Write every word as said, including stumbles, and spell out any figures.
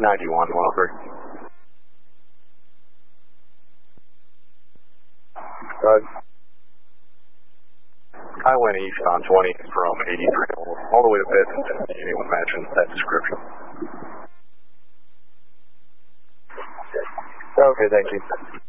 ninety-one, one oh three. Roger. I went east on twenty from eighty-three all the way to Bedford. Anyone matching that description? Okay, thank you.